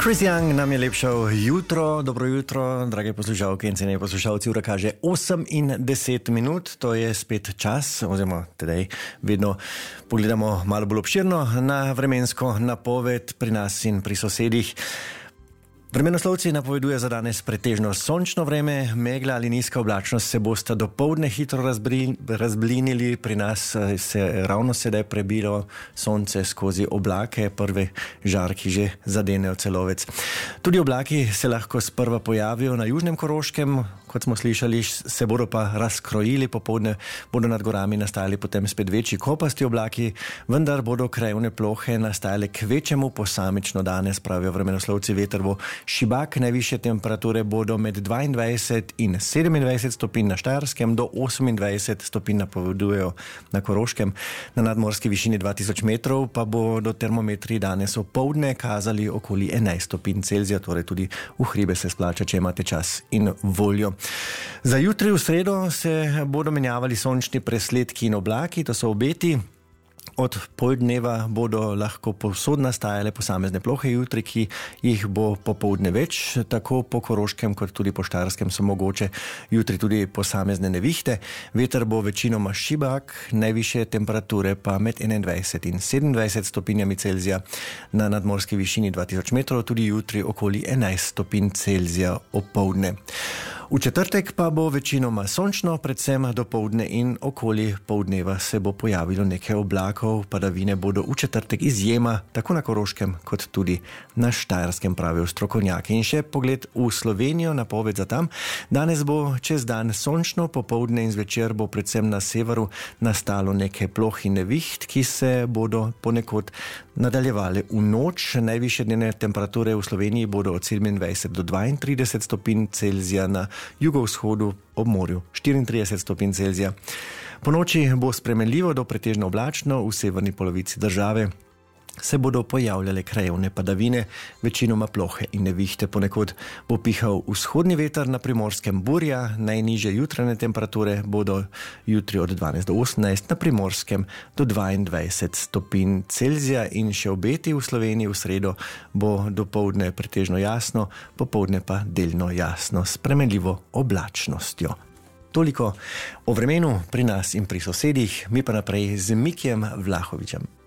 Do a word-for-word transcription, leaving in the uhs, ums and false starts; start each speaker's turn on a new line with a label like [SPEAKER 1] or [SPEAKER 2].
[SPEAKER 1] Chris Young nam je lepšal jutro, dobro jutro, drage poslušalke in cenjeni poslušalci. Ura kaže osem in deset minut, to je spet čas, oziroma tedaj vedno pogledamo malo bolj obširno na vremensko napoved pri nas in pri sosedih. Vremenoslovci napoveduje za danes pretežno sončno vreme, megla ali nizka oblačnost se bosta dopoldne hitro razbri, razblinili, pri nas se ravno sedaj prebilo sonce skozi oblake, prve žarki že zadenejo Celovec. Tudi oblaki se lahko sprva pojavijo na južnem Koroškem, kot smo slišali, se bodo pa razkrojili, popoldne bodo nad gorami nastajali potem spet večji kopasti oblaki, vendar bodo krajevne plohe nastajale kvečjemu posamično danes, pravijo vremenoslovci. Veter bo šibak, najvišje temperature bodo med dvaindvajset in sedemindvajset stopinj na Štajerskem, do osemindvajset stopinj napovedujejo na Koroškem. Na nadmorski višini dva tisoč metrov pa bodo termometri danes opoldne kazali okoli enajst stopinj Celzija, torej tudi v hribe se splača, če imate čas in voljo. Za jutri v sredo se bodo menjavali sončni presledki in oblaki, to so obeti. Od pol dneva bodo lahko povsod nastajale posamezne plohe jutri, ki jih bo popoldne več, tako po Koroškem kot tudi po Štajerskem so mogoče jutri tudi posamezne nevihte. Veter bo večinoma šibak, najvišje temperature pa med enaindvajset in sedemindvajset stopinjami Celzija, na nadmorski višini dva tisoč metrov tudi jutri okoli enajst stopinj Celzija opoldne. V četrtek pa bo večinoma sončno, predvsem dopoldne in okoli poldneva se bo pojavilo nekaj oblakov, padavine bodo v četrtek izjema, tako na Koroškem kot tudi na Štajerskem, pravijo strokovnjaki. In še pogled v Slovenijo, napoved za tam. Danes bo čez dan sončno, popoldne in zvečer bo predvsem na severu nastalo nekaj ploh in neviht, ki se bodo ponekod nadaljevale v noč. Najvišje dnevne temperature v Sloveniji bodo od sedemindvajset do dvaintrideset stopinj Celzija, na jugovzhodu ob morju štiriintrideset stopinj Celzija. Po noči bo spremenljivo do pretežno oblačno, v severni polovici države se bodo pojavljale krajevne padavine, večinoma plohe in nevihte. Ponekod bo pihal vzhodni veter, na Primorskem burja, najnižje jutranje temperature bodo jutri od dvanajst do osemnajst, na Primorskem do dvaindvajset stopinj Celzija. In še obeti v Sloveniji v sredo bo dopoldne pretežno jasno, popoldne pa delno jasno s spremenljivo oblačnostjo. Toliko o vremenu pri nas in pri sosedih, mi pa naprej z Mikijem Vlahovičem.